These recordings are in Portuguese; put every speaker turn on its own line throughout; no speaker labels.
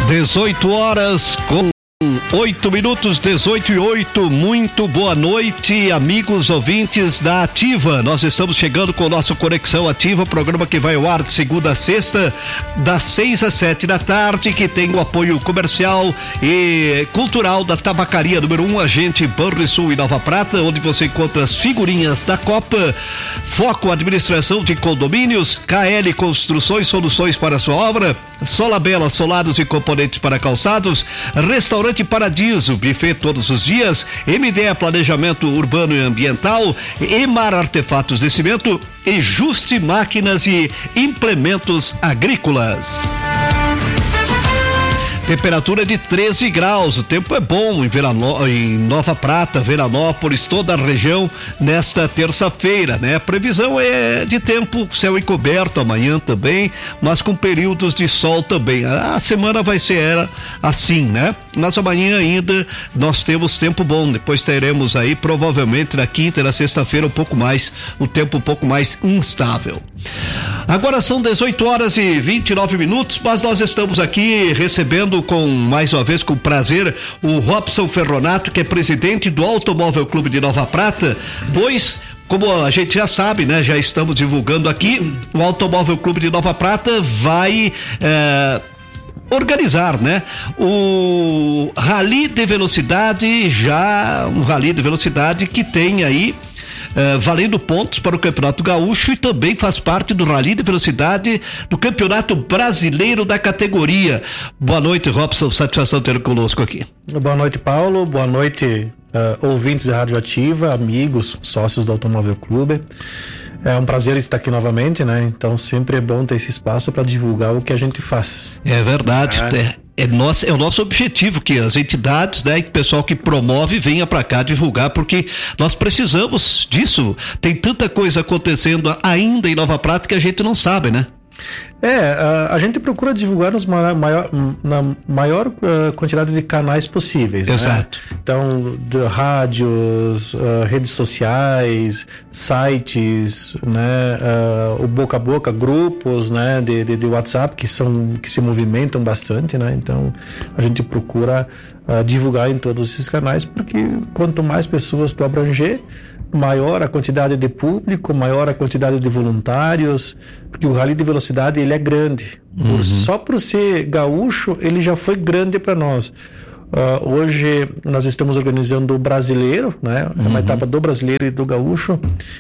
18h com 8 minutos, 18:08. Muito boa noite, amigos ouvintes da Ativa. Nós estamos chegando com o nosso Conexão Ativa, programa que vai ao ar de segunda a sexta, das 6 às 7 da tarde, que tem o apoio comercial e cultural da Tabacaria número 1, Agente Banrisul e Nova Prata, onde você encontra as figurinhas da Copa. Foco Administração de Condomínios, KL Construções, soluções para a sua obra, Solabela, solados e componentes para calçados, Restaurante Paradiso, buffet todos os dias, MDE Planejamento Urbano e Ambiental, Emar Artefatos de Cimento e Juste Máquinas e Implementos Agrícolas. Temperatura de 13 graus, o tempo é bom em Nova Prata, Veranópolis, toda a região nesta terça-feira, né? A previsão é de tempo, céu encoberto amanhã também, mas com períodos de sol também. A semana vai ser assim, né? Mas amanhã ainda nós temos tempo bom, depois teremos aí provavelmente na quinta e na sexta-feira o tempo um pouco mais instável. Agora são 18h29, mas nós estamos aqui recebendo mais uma vez com prazer o Robson Ferronato, que é presidente do Automóvel Clube de Nova Prata, pois, como a gente já sabe, né, já estamos divulgando aqui, o Automóvel Clube de Nova Prata vai organizar, né? O Rally de Velocidade, um Rally de Velocidade que tem aí valendo pontos para o Campeonato Gaúcho e também faz parte do Rally de Velocidade do Campeonato Brasileiro da categoria. Boa noite, Robson, satisfação ter conosco aqui.
Boa noite, Paulo, boa noite, ouvintes da Rádio Ativa, amigos, sócios do Automóvel Clube. É um prazer estar aqui novamente, né? Então sempre é bom ter esse espaço para divulgar o que a gente faz.
É verdade, é o nosso objetivo, que as entidades, né, e o pessoal que promove venha para cá divulgar, porque nós precisamos disso. Tem tanta coisa acontecendo ainda em Nova Prata que a gente não sabe, né?
A gente procura divulgar na maior quantidade de canais possíveis.
Exato.
Né? Então, de rádios, redes sociais, sites, né? O boca a boca, grupos, né? De WhatsApp que se movimentam bastante, né? Então, a gente procura divulgar em todos esses canais, porque quanto mais pessoas tu abranger, maior a quantidade de público, maior a quantidade de voluntários, porque o Rally de Velocidade ele é grande. Só por ser gaúcho, ele já foi grande para nós. Hoje nós estamos organizando o brasileiro, né? É uma etapa do brasileiro e do gaúcho,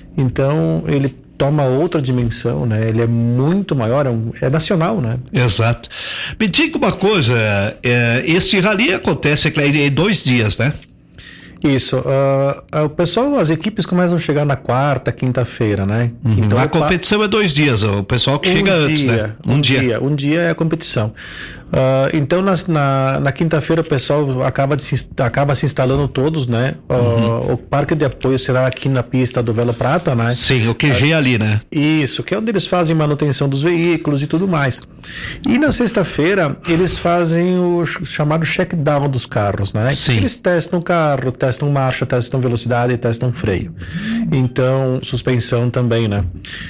então ele toma outra dimensão, né? Ele é muito maior, é nacional, né?
Exato. Me diga uma coisa, esse rally acontece em 2 dias, né?
Isso, o pessoal, as equipes começam a chegar na quarta, quinta-feira, né? Então,
a competição é 2 dias, o pessoal que chega antes, né? Um dia é a competição. Então na quinta-feira o pessoal acaba se instalando todos, né? O parque de apoio será aqui na pista do Velo Prata, né? Sim, o QG ali, né?
Isso, que é onde eles fazem manutenção dos veículos e tudo mais. E na sexta-feira eles fazem o chamado check-down dos carros, né?
Sim.
Eles testam o carro, testam marcha, testam velocidade e testam freio. Então, suspensão também, né?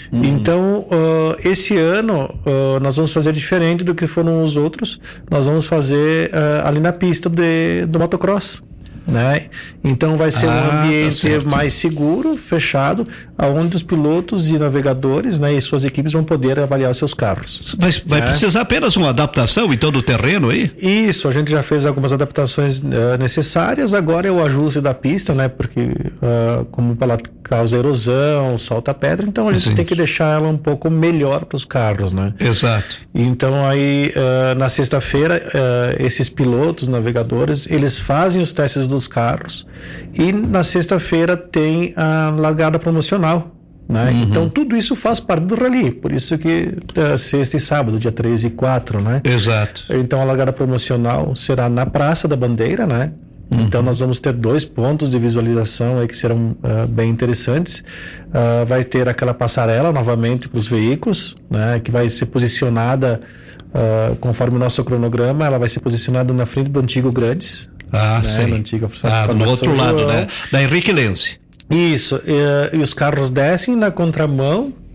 Então, esse ano nós vamos fazer diferente do que foram os outros. Nós vamos fazer ali na pista do motocross, né? Então vai ser um ambiente mais seguro, fechado, onde os pilotos e navegadores, né, e suas equipes vão poder avaliar os seus carros.
Vai precisar apenas uma adaptação, então, do terreno aí?
Isso, a gente já fez algumas adaptações necessárias, agora é o ajuste da pista, né, porque como ela causa erosão, solta pedra, então a gente tem que deixar ela um pouco melhor para os carros, né?
Exato.
Então aí, na sexta-feira, esses pilotos, navegadores, eles fazem os testes dos carros e na sexta-feira tem a largada promocional, né? Então tudo isso faz parte do rally, por isso que sexta e sábado, dia 3 e 4, né?
Exato.
Então a largada promocional será na Praça da Bandeira, né? Então nós vamos ter 2 pontos de visualização aí que serão bem interessantes. Vai ter aquela passarela novamente para os veículos, né? Que vai ser posicionada conforme o nosso cronograma, ela vai ser posicionada na frente do antigo Grandes.
Né? Sim.
Antiga
no outro lado, né? Da Henrique Lenzi.
Isso, e os carros descem na contramão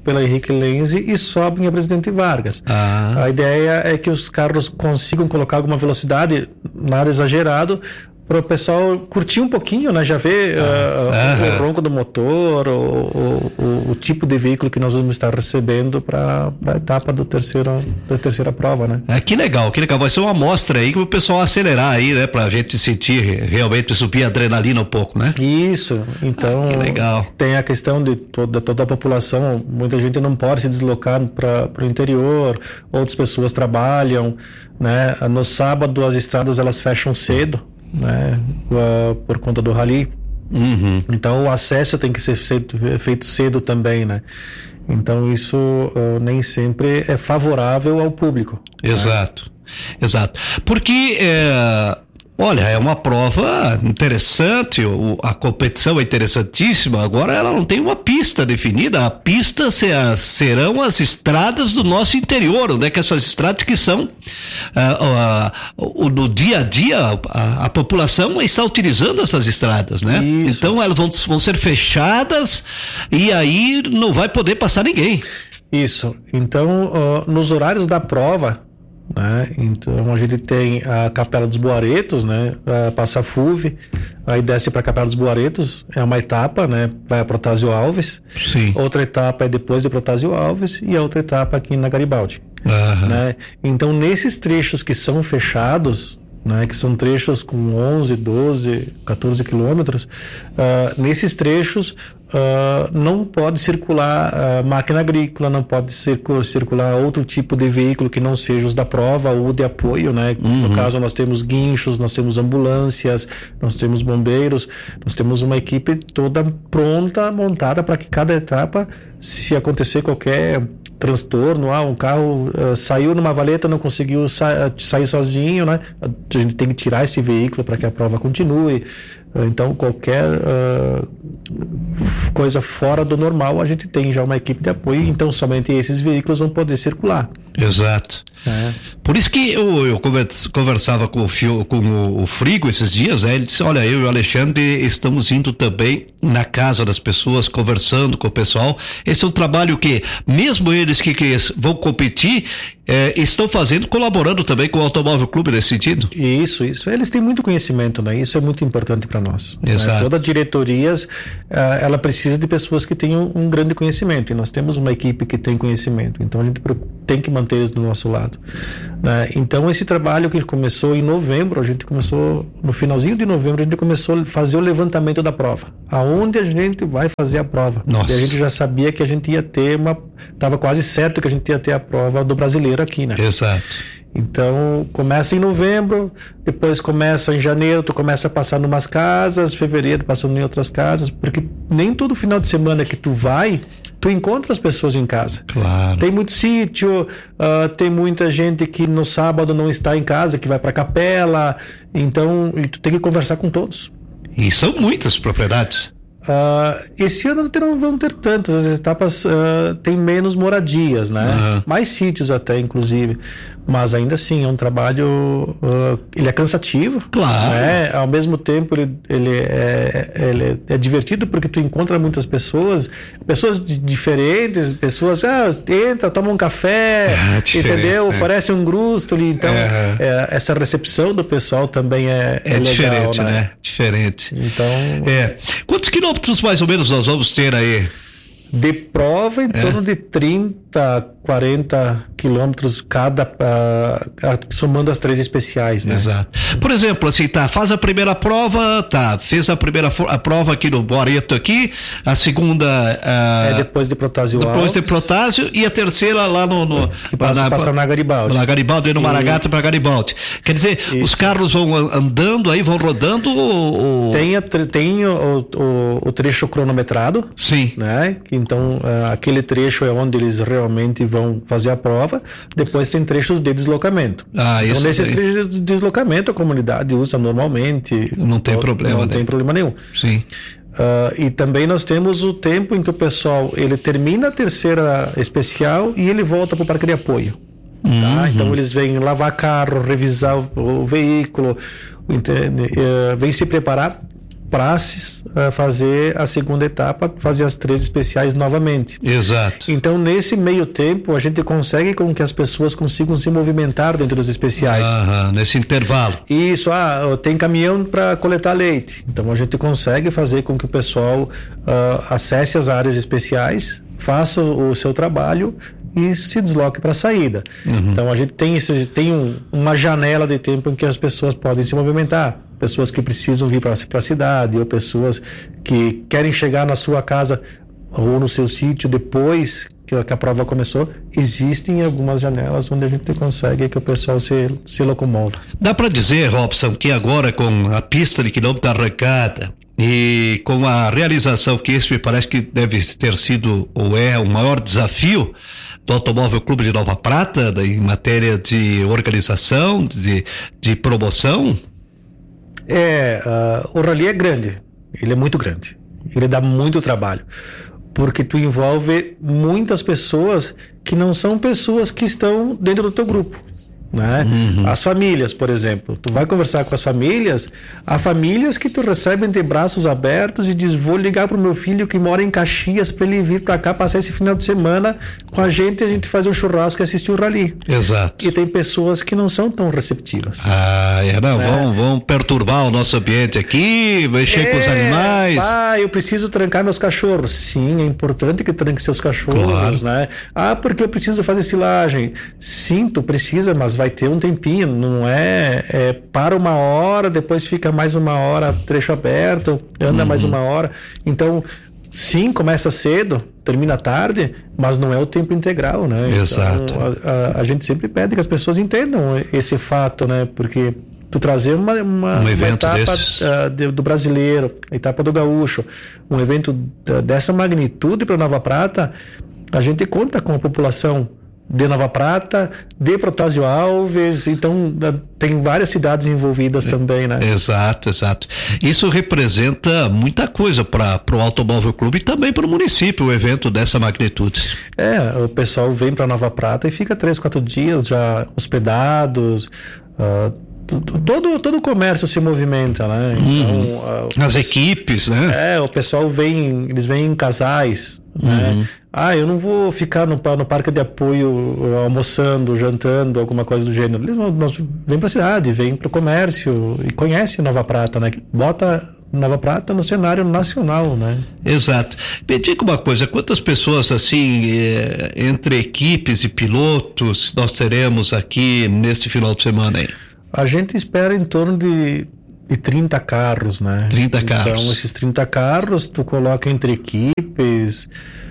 pela Henrique Lenzi e sobem a Presidente Vargas. A ideia é que os carros consigam colocar alguma velocidade, nada exagerado, para o pessoal curtir um pouquinho, né? Já ver o ronco do motor, o tipo de veículo que nós vamos estar recebendo para a etapa da terceira prova, né?
Que legal. Vai ser uma amostra aí que o pessoal acelerar aí, né? Pra gente sentir realmente subir a adrenalina um pouco, né?
Isso. Então,
que legal.
Tem a questão de toda a população. Muita gente não pode se deslocar para o interior, outras pessoas trabalham, né? No sábado as estradas elas fecham cedo, né, por conta do rally. Então o acesso tem que ser feito cedo também, né? Então isso nem sempre é favorável ao público.
Exato, né? Exato. Porque olha, é uma prova interessante, a competição é interessantíssima. Agora ela não tem uma pista definida. A pista serão as estradas do nosso interior, né? Que essas estradas que são no dia a dia a população está utilizando essas estradas, né?
Isso.
Então elas vão ser fechadas e aí não vai poder passar ninguém.
Isso. Então nos horários da prova, né? Então a gente tem a Capela dos Boaretos, né? Passa a FUV, aí desce para a Capela dos Boaretos, é uma etapa, né? Vai a Protásio Alves.
Sim.
Outra etapa é depois de Protásio Alves e a outra etapa aqui na Garibaldi. Né? Então nesses trechos que são fechados, né, que são trechos com 11, 12, 14 quilômetros, nesses trechos não pode circular máquina agrícola, não pode circular outro tipo de veículo que não seja os da prova ou de apoio, né? No caso nós temos guinchos, nós temos ambulâncias, nós temos bombeiros, nós temos uma equipe toda pronta, montada para que cada etapa, se acontecer qualquer transtorno, um carro saiu numa valeta, não conseguiu sair sozinho, né? A gente tem que tirar esse veículo para que a prova continue. Então qualquer coisa fora do normal, a gente tem já uma equipe de apoio, então somente esses veículos vão poder circular.
Exato. Por isso que eu conversava com o Frigo esses dias, ele disse, olha, eu e o Alexandre estamos indo também na casa das pessoas, conversando com o pessoal. Esse é um trabalho que, mesmo eles que vão competir, estão fazendo, colaborando também com o Automóvel Clube nesse sentido.
Isso. Eles têm muito conhecimento, né? Isso é muito importante para nós.
Exato.
Né? Toda diretorias, ela precisa de pessoas que tenham um grande conhecimento, e nós temos uma equipe que tem conhecimento, então a gente tem que manter eles do nosso lado. Né? Então esse trabalho que começou em novembro, no finalzinho de novembro, a gente começou a fazer o levantamento da prova. Aonde a gente vai fazer a prova?
Nossa.
E a gente já sabia que a gente ia ter estava quase certo que a gente ia ter a prova do brasileiro aqui, né?
Exato.
Então começa em novembro, depois começa em janeiro, tu começa a passar numas casas, fevereiro passando em outras casas, porque nem todo final de semana que tu vai, tu encontra as pessoas em casa.
Claro.
Tem muito sítio, tem muita gente que no sábado não está em casa, que vai pra capela, então e tu tem que conversar com todos.
E são muitas propriedades.
Esse ano não vão ter tantas, as etapas têm menos moradias, né? Mais sítios até, inclusive, mas ainda assim é um trabalho, ele é cansativo,
claro,
né? Ao mesmo tempo ele é divertido, porque tu encontra muitas pessoas diferentes, pessoas entra, toma um café, entendeu? Oferece um grusto, então essa recepção do pessoal também é legal,
diferente,
né?
Diferente.
Então
quantos quilômetros mais ou menos nós vamos ter aí?
De prova, em torno de 30, 40 quilômetros cada, somando as 3 especiais, né?
Exato. Por exemplo, assim, faz a primeira prova, fez a primeira prova aqui no Boareto aqui, a segunda...
depois de Protásio Alves.
Depois de Protásio, e a terceira lá
que passa na Garibaldi.
Na Garibaldi, no Maragato para Garibaldi. Quer dizer, os carros vão andando aí, vão rodando ou...
Tem o trecho cronometrado.
Sim.
Né? Então, aquele trecho é onde eles realmente vão fazer a prova. Depois tem trechos de deslocamento. Então, nesses trechos de deslocamento, a comunidade usa normalmente.
Não tem problema,
não tem problema nenhum.
Sim.
E também nós temos o tempo em que o pessoal ele termina a terceira especial e ele volta para o parque de apoio. Tá? Então eles vêm lavar carro, revisar o veículo, vêm se preparar praxes fazer a segunda etapa, fazer as 3 especiais novamente.
Exato.
Então, nesse meio tempo, a gente consegue com que as pessoas consigam se movimentar dentro dos especiais.
Nesse intervalo.
Isso, tem caminhão para coletar leite. Então, a gente consegue fazer com que o pessoal acesse as áreas especiais, faça o seu trabalho e se desloque para a saída. Então, a gente tem uma janela de tempo em que as pessoas podem se movimentar. Pessoas que precisam vir para a cidade, ou pessoas que querem chegar na sua casa ou no seu sítio depois que a prova começou. Existem algumas janelas onde a gente consegue que o pessoal se locomova.
Dá para dizer, Robson, que agora com a pista de quilômetro arrancada e com a realização que esse me parece que deve ter sido ou é o maior desafio do Automóvel Clube de Nova Prata em matéria de organização, de promoção?
O rally é grande, ele é muito grande, ele dá muito trabalho, porque tu envolve muitas pessoas que não são pessoas que estão dentro do teu grupo, né? As famílias, por exemplo, tu vai conversar com as famílias, há famílias que tu recebem de braços abertos e diz, vou ligar pro meu filho que mora em Caxias para ele vir para cá passar esse final de semana com a gente faz um churrasco e assistir o rally.
Exato.
E tem pessoas que não são tão receptivas.
Vão perturbar o nosso ambiente aqui, mexer com os animais.
Eu preciso trancar meus cachorros. Sim, é importante que tranque seus cachorros, claro, né? Porque eu preciso fazer silagem. Sim, tu precisa, mas vai ter um tempinho, não para 1 hora, depois fica mais 1 hora trecho aberto, anda mais 1 hora. Então, sim, começa cedo, termina tarde, mas não é o tempo integral, né?
Exato.
Então, a gente sempre pede que as pessoas entendam esse fato, né? Porque tu trazer uma etapa do brasileiro, a etapa do gaúcho, um evento dessa magnitude para Nova Prata, a gente conta com a população de Nova Prata, de Protásio Alves, então tem várias cidades envolvidas também, né?
Exato. Isso representa muita coisa para o Automóvel Clube e também para o município, o evento dessa magnitude.
O pessoal vem para Nova Prata e fica 3-4 dias já hospedados, todo o comércio se movimenta, né? Então,
as equipes, né?
O pessoal eles vêm em casais, né? Eu não vou ficar no parque de apoio almoçando, jantando, alguma coisa do gênero. Eles vêm para a cidade, vêm para o comércio e conhecem Nova Prata, né? Bota Nova Prata no cenário nacional, né?
Exato. Me diga uma coisa, quantas pessoas assim, entre equipes e pilotos, nós teremos aqui nesse final de semana aí?
A gente espera em torno de 30 carros, né?
30 carros.
Então, esses 30 carros, tu coloca entre equipes,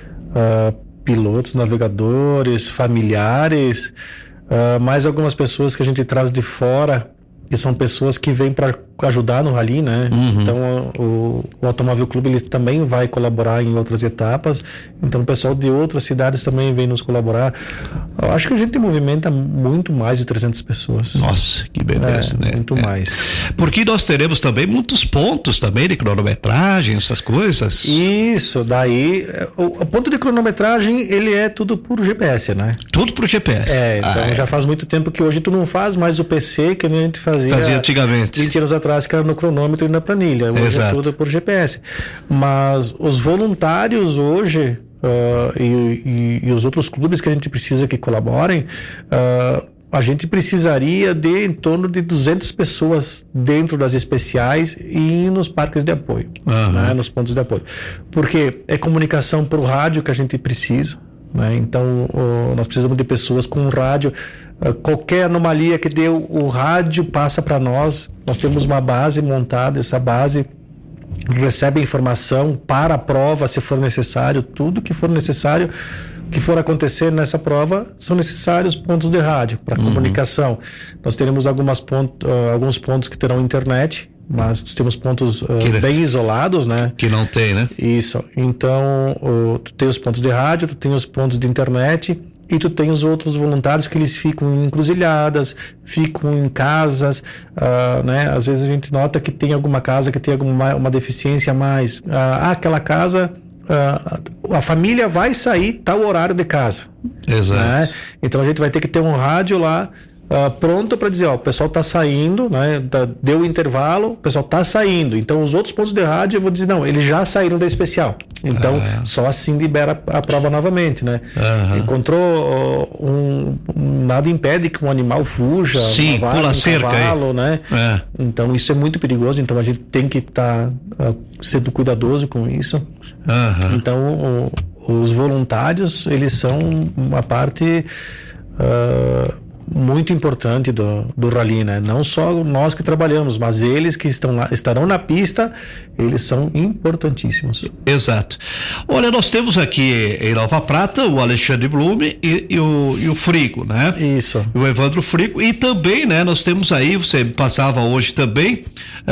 pilotos, navegadores, familiares, mais algumas pessoas que a gente traz de fora, que são pessoas que vêm para ajudar no rally, né? Então o Automóvel Clube ele também vai colaborar em outras etapas, então o pessoal de outras cidades também vem nos colaborar. Eu acho que a gente movimenta muito mais de 300 pessoas.
Nossa, que beleza, né?
Muito mais.
Porque nós teremos também muitos pontos também de cronometragem, essas coisas.
Isso, daí o ponto de cronometragem ele é tudo por GPS, né?
Tudo por GPS.
Então já faz muito tempo que hoje tu não faz mais o PC que a gente fazia
antigamente.
20 anos atrás, que era no cronômetro e na planilha. Hoje é tudo por GPS. Mas os voluntários hoje e os outros clubes que a gente precisa que colaborem, a gente precisaria de em torno de 200 pessoas dentro das especiais e nos parques de apoio, né, nos pontos de apoio. Porque é comunicação por rádio que a gente precisa, né? Então nós precisamos de pessoas com rádio. Qualquer anomalia que deu, o rádio passa para nós. Nós temos uma base montada, essa base recebe informação para a prova, se for necessário, tudo que for necessário, que for acontecer nessa prova, são necessários pontos de rádio para comunicação. Nós teremos alguns pontos que terão internet, mas temos pontos bem isolados, né?
Que não tem, né?
Isso. Então, tu tem os pontos de rádio, tu tem os pontos de internet e tu tem os outros voluntários que eles ficam em encruzilhadas, ficam em casas, né? Às vezes a gente nota que tem alguma casa que tem uma deficiência a mais. Aquela casa, a família vai sair tal horário de casa.
Exato.
Né? Então a gente vai ter que ter um rádio lá pronto para dizer, ó, o pessoal está saindo, né? Deu o intervalo, o pessoal está saindo. Então os outros pontos de rádio eu vou dizer, não, eles já saíram da especial. Então só assim libera a prova novamente, né? Encontrou nada impede que um animal fuja,
sim, pula cerca,
cavalo, né? Então isso é muito perigoso, então a gente tem que estar sendo cuidadoso com isso. Então os voluntários, eles são uma parte muito importante do rally, né? Não só nós que trabalhamos, mas eles que estarão na pista, eles são importantíssimos.
Exato. Olha, nós temos aqui em Nova Prata o Alexandre Blume e o Frigo, né?
Isso.
O Evandro Frigo, e também, né, nós temos aí, você passava hoje também,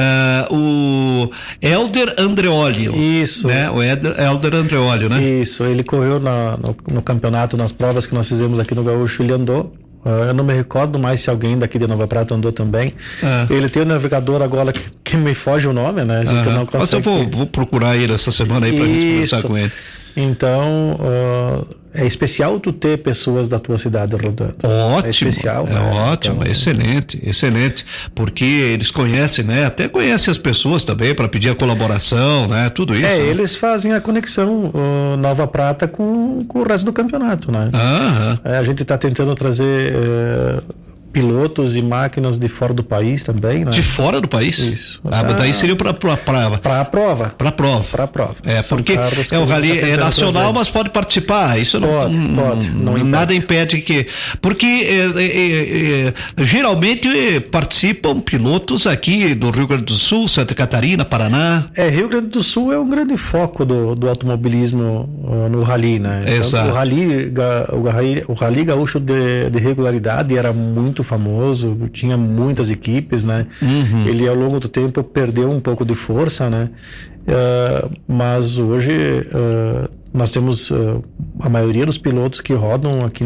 o Helder Andreoli.
Isso.
Né? O Helder Andreoli, né?
Isso, ele correu no campeonato, nas provas que nós fizemos aqui no Gaúcho, ele andou. Eu não me recordo mais se alguém daqui de Nova Prata andou também. Ele tem um navegador agora que me foge o nome, né? A gente não consegue.
Mas eu vou procurar ele essa semana aí pra gente conversar com ele.
Então, é especial tu ter pessoas da tua cidade rodando.
Ótimo.
É especial.
Ótimo, então, excelente. Porque eles conhecem, né? Até conhecem as pessoas também para pedir a colaboração, né? Tudo isso. Né?
Eles fazem a conexão Nova Prata com o resto do campeonato, né? A gente está tentando trazer pilotos e máquinas de fora do país também, né?
De fora do país?
Isso.
Mas daí seria para a prova.
Para a prova.
Para a prova. Porque o rally é nacional, mas pode participar. Isso
pode. Não
nada impede que. Porque geralmente participam pilotos aqui do Rio Grande do Sul, Santa Catarina, Paraná.
Rio Grande do Sul é um grande foco do automobilismo no rally, né?
Exato.
O rally gaúcho de regularidade era muito famoso, tinha muitas equipes, né? Ele ao longo do tempo perdeu um pouco de força, né? Mas hoje nós temos a maioria dos pilotos que rodam aqui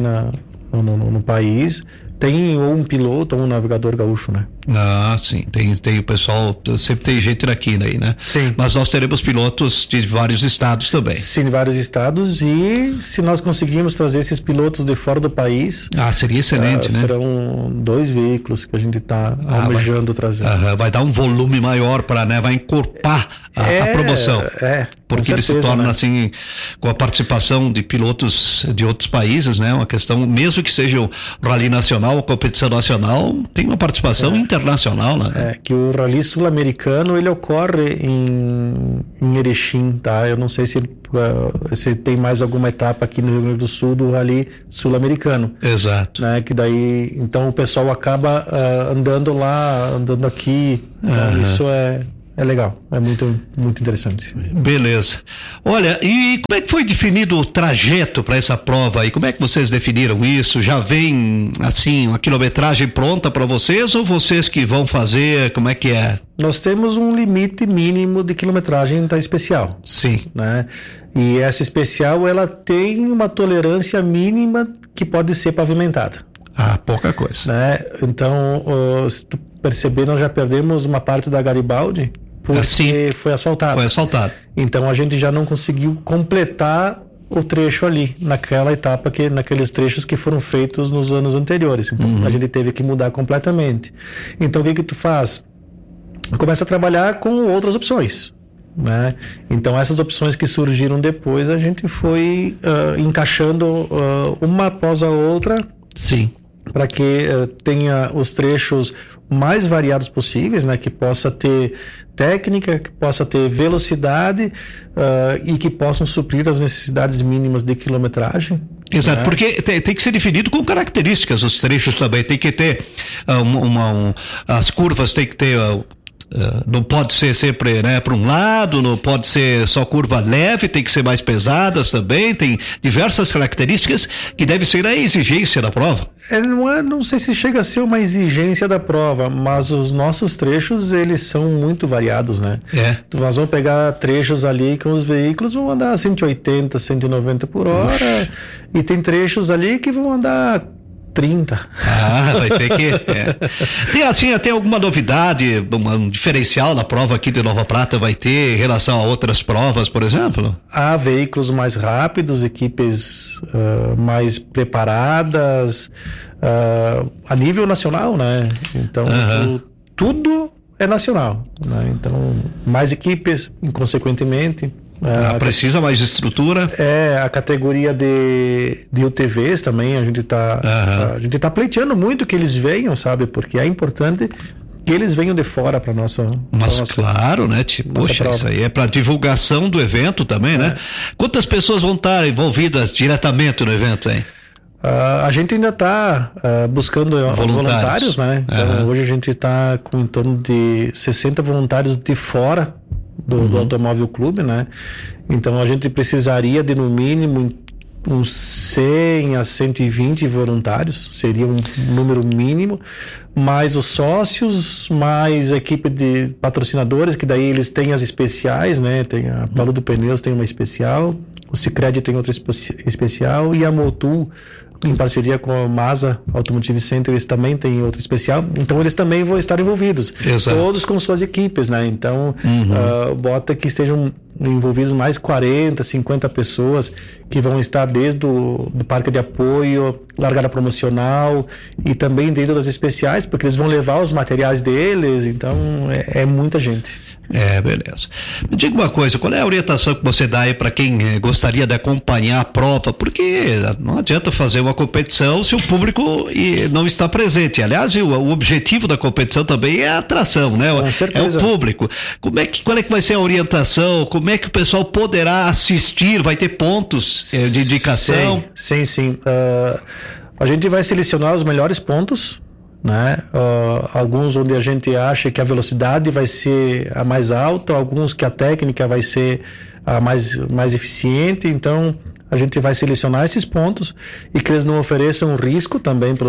no país tem ou um piloto ou um navegador gaúcho, né?
Sim, tem o pessoal, sempre tem gente daqui, né?
Sim.
Mas nós teremos pilotos de vários estados também.
Sim, de vários estados, e se nós conseguirmos trazer esses pilotos de fora do país...
seria excelente, né?
Serão 2 veículos que a gente está almejando trazer.
Vai dar um volume maior vai encorpar a promoção. Porque ele se torna, né? Assim, com a participação de pilotos de outros países, né? Uma questão, mesmo que seja o Rally Nacional, a competição nacional, tem uma participação internacional, né?
Que o Rally Sul-Americano, ele ocorre em Erechim, tá? Eu não sei se tem mais alguma etapa aqui no Rio Grande do Sul do Rally Sul-Americano.
Exato.
Né? Que daí, então o pessoal acaba andando lá, andando aqui, então isso é legal, é muito, muito interessante.
Beleza. Olha, e como é que foi definido o trajeto para essa prova aí? Como é que vocês definiram isso? Já vem, assim, uma quilometragem pronta para vocês ou vocês que vão fazer? Como é que é?
Nós temos um limite mínimo de quilometragem da especial.
Sim.
Né? E essa especial, ela tem uma tolerância mínima que pode ser pavimentada.
Pouca coisa.
Né? Então, se tu perceber, nós já perdemos uma parte da Garibaldi porque foi asfaltado.
Foi asfaltado.
Então a gente já não conseguiu completar o trecho ali, naquela etapa, naqueles trechos que foram feitos nos anos anteriores. Então a gente teve que mudar completamente. Então o que tu faz? Começa a trabalhar com outras opções. Né? Então essas opções que surgiram depois, a gente foi encaixando uma após a outra.
Sim.
Para que tenha os trechos mais variados possíveis, né? Que possa ter técnica, que possa ter velocidade e que possam suprir as necessidades mínimas de quilometragem.
Exato, né? Porque tem que ser definido com características os trechos também, tem que ter as curvas tem que ter... não pode ser sempre, né, para um lado, não pode ser só curva leve, tem que ser mais pesadas também, tem diversas características que deve ser a exigência da prova.
Não sei se chega a ser uma exigência da prova, mas os nossos trechos, eles são muito variados, né? Nós vamos pegar trechos ali que os veículos vão andar a 180, 190 por hora, e tem trechos ali que vão andar 30.
Vai ter que... Tem assim, até alguma novidade, um diferencial na prova aqui de Nova Prata vai ter em relação a outras provas, por exemplo?
Há veículos mais rápidos, equipes mais preparadas, a nível nacional, né? Então, tudo é nacional, né? Então, mais equipes, consequentemente...
precisa mais estrutura?
A categoria de UTVs também, a gente tá pleiteando muito que eles venham, sabe? Porque é importante que eles venham de fora para nossa...
Mas claro, né? Poxa, prova. Isso aí é para divulgação do evento também, né? Quantas pessoas vão estar envolvidas diretamente no evento, hein?
A gente ainda está buscando voluntários, né? Então, hoje a gente está com em torno de 60 voluntários de fora do Automóvel Clube, né? Então a gente precisaria de no mínimo uns 100 a 120 voluntários, seria um número mínimo, mais os sócios, mais a equipe de patrocinadores, que daí eles têm as especiais, né? Tem a Paludo Pneus tem uma especial, o Sicredi tem outra especial e a Motul, em parceria com a Masa Automotive Center, eles também têm outro especial, então eles também vão estar envolvidos.
Exato.
Todos com suas equipes, né? Então, bota que estejam envolvidos mais 40, 50 pessoas que vão estar desde o do parque de apoio, largada promocional e também dentro das especiais, porque eles vão levar os materiais deles, então é muita gente.
Beleza. Me diga uma coisa, qual é a orientação que você dá aí para quem gostaria de acompanhar a prova? Porque não adianta fazer uma competição se o público não está presente. Aliás, o objetivo da competição também é a atração, né?
Com certeza.
É o público. Qual é que vai ser a orientação? Como é que o pessoal poderá assistir? Vai ter pontos de indicação?
Sim. A gente vai selecionar os melhores pontos, né? Alguns onde a gente acha que a velocidade vai ser a mais alta, alguns que a técnica vai ser a mais eficiente. Então a gente vai selecionar esses pontos e que eles não ofereçam risco também para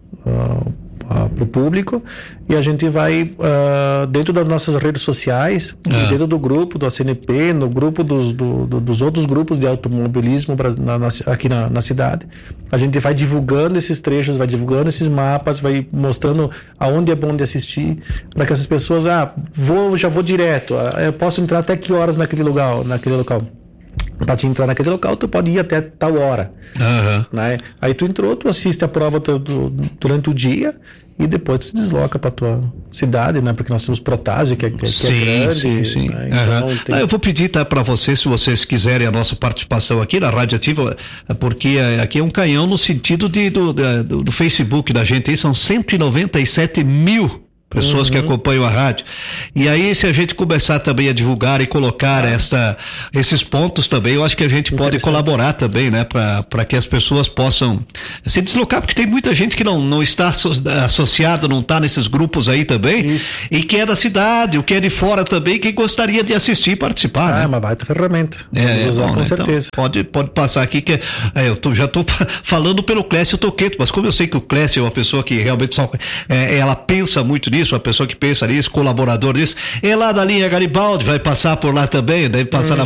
o público, e a gente vai dentro das nossas redes sociais, dentro do grupo do ACNP, no grupo dos outros grupos de automobilismo aqui na cidade, a gente vai divulgando esses trechos, vai divulgando esses mapas, vai mostrando aonde é bom de assistir, para que essas pessoas já vou direto, eu posso entrar até que horas naquele local. Para te entrar naquele local, tu pode ir até tal hora. Né? Aí tu entrou, tu assiste a prova durante o dia e depois tu se desloca para tua cidade, né? Porque nós temos Protásio, que é grande.
Sim.
Né? Então,
eu vou pedir para vocês, se vocês quiserem a nossa participação aqui na Rádio Ativa, porque aqui é um canhão no sentido do Facebook da gente, aí são 197 mil pessoas que acompanham a rádio. E aí, se a gente começar também a divulgar e colocar esses pontos também, eu acho que a gente pode colaborar também, né? Para que as pessoas possam se deslocar, porque tem muita gente que não está associada, não está nesses grupos aí também.
Isso.
E que é da cidade, o que é de fora também, que gostaria de assistir e participar. Né?
É uma baita ferramenta. Vamos usar com certeza.
Então, pode passar aqui que eu já estou falando pelo Clécio Toqueto, mas como eu sei que o Clécio é uma pessoa que realmente ela pensa muito nisso, uma pessoa que pensa nisso, colaborador disso, é lá da linha Garibaldi, vai passar por lá também, deve passar na